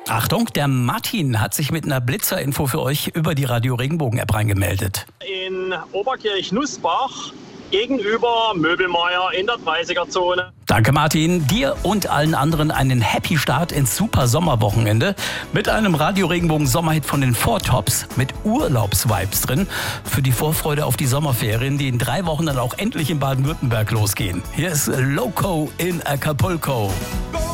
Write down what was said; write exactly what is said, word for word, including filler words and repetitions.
Achtung, der Martin hat sich mit einer Blitzerinfo für euch über die Radio Regenbogen-App reingemeldet. In Oberkirch-Nussbach gegenüber Möbelmeier in der dreißiger-Zone. Danke Martin, dir und allen anderen einen Happy Start ins super Sommerwochenende mit einem Radio Regenbogen Sommerhit von den Four Tops mit Urlaubsvibes drin für die Vorfreude auf die Sommerferien, die in drei Wochen dann auch endlich in Baden-Württemberg losgehen. Hier ist Loco in Acapulco.